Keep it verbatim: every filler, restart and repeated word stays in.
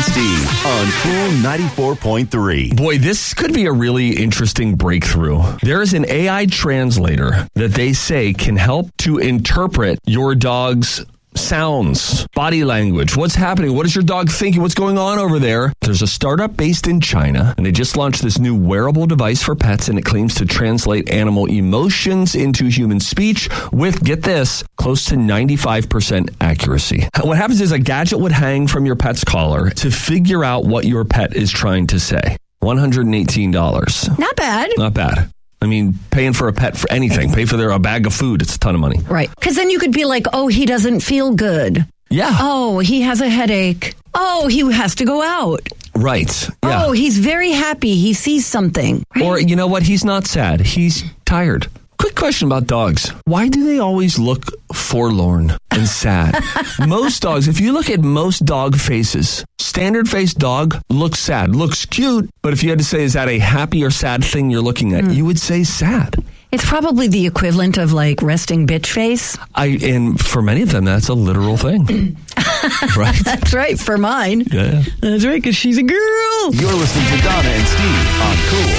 and Steve on Cool ninety-four point three. Boy, this could be a really interesting breakthrough. There is an A I translator that they say can help to interpret your dog's sounds, body language, what's happening, what is your dog thinking, what's going on over there. There's a startup based in China, and they just launched this new wearable device for pets, and it claims to translate animal emotions into human speech with, get this, close to ninety-five percent accuracy. What happens is a gadget would hang from your pet's collar to figure out what your pet is trying to say. one hundred eighteen dollars. Not bad. Not bad. I mean, paying for a pet for anything, pay for their a bag of food, it's a ton of money. Right. Because then you could be like, oh, he doesn't feel good. Yeah. Oh, he has a headache. Oh, he has to go out. Right. Yeah. Oh, he's very happy. He sees something. Right? Or, you know what? He's not sad. He's tired. Quick question about dogs. Why do they always look forlorn and sad? Most dogs, if you look at most dog faces, standard face dog looks sad, looks cute, but if you had to say, is that a happy or sad thing you're looking at, mm. you would say sad. It's probably the equivalent of like resting bitch face. I and for many of them, that's a literal thing. Right? That's right, for mine. Yeah. That's right, because she's a girl. You're listening to Donna and Steve on Cool